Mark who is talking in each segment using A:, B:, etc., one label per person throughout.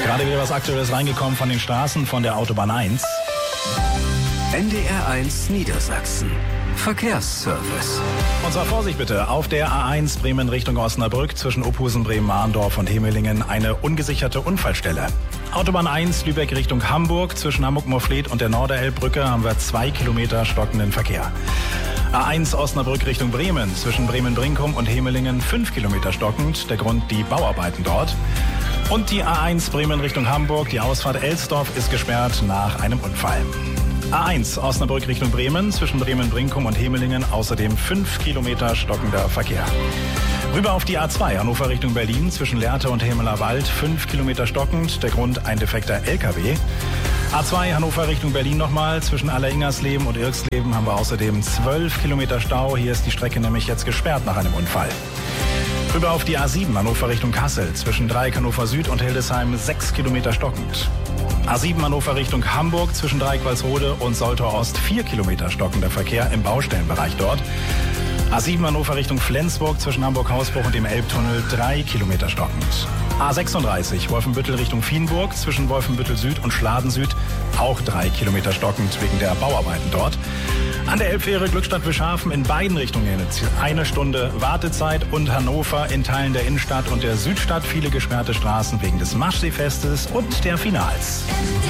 A: Gerade wieder was Aktuelles reingekommen von den Straßen von der Autobahn 1.
B: NDR 1 Niedersachsen. Verkehrsservice.
A: Und zwar Vorsicht bitte, auf der A1 Bremen Richtung Osnabrück zwischen Uphusen, Bremen-Mahndorf und Hemelingen eine ungesicherte Unfallstelle. Autobahn 1 Lübeck Richtung Hamburg zwischen Hamburg-Morfleet und der Norderelbbrücke haben wir 2 Kilometer stockenden Verkehr. A1 Osnabrück Richtung Bremen zwischen Bremen-Brinkum und Hemelingen 5 Kilometer stockend, der Grund die Bauarbeiten dort. Und die A1 Bremen Richtung Hamburg, die Ausfahrt Elsdorf ist gesperrt nach einem Unfall. A1 Osnabrück Richtung Bremen zwischen Bremen-Brinkum und Hemelingen außerdem 5 Kilometer stockender Verkehr. Rüber auf die A2 Hannover Richtung Berlin zwischen Lehrte und Hemeler Wald 5 Kilometer stockend, der Grund ein defekter LKW. A2 Hannover Richtung Berlin nochmal, zwischen Alleringersleben und Irksleben haben wir außerdem 12 Kilometer Stau. Hier ist die Strecke nämlich jetzt gesperrt nach einem Unfall. Rüber auf die A7 Hannover Richtung Kassel, zwischen Dreieck Hannover Süd und Hildesheim 6 Kilometer stockend. A7 Hannover Richtung Hamburg, zwischen Dreieck Walsrode und Soltau Ost 4 Kilometer stockender Verkehr im Baustellenbereich dort. A7 Hannover Richtung Flensburg, zwischen Hamburg-Hausbruch und dem Elbtunnel 3 Kilometer stockend. A36 Wolfenbüttel Richtung Vienburg, zwischen Wolfenbüttel Süd und Schladen Süd auch 3 Kilometer stockend wegen der Bauarbeiten dort. An der Elbfähre Glückstadt-Wischhafen in beiden Richtungen eine Stunde Wartezeit und Hannover in Teilen der Innenstadt und der Südstadt viele gesperrte Straßen wegen des Maschseefestes und der Finals.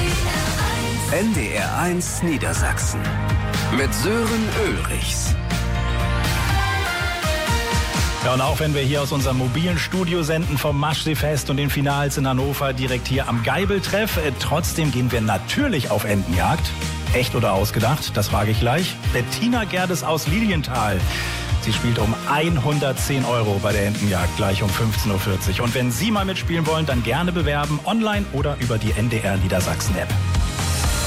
B: NDR 1 Niedersachsen mit Sören Ulrichs.
A: Ja, und auch wenn wir hier aus unserem mobilen Studio senden vom Maschseefest und den Finals in Hannover direkt hier am Geibeltreff, trotzdem gehen wir natürlich auf Entenjagd. Echt oder ausgedacht? Das frage ich gleich. Bettina Gerdes aus Lilienthal. Sie spielt um 110 € bei der Entenjagd gleich um 15:40 Uhr. Und wenn Sie mal mitspielen wollen, dann gerne bewerben, online oder über die NDR Niedersachsen App.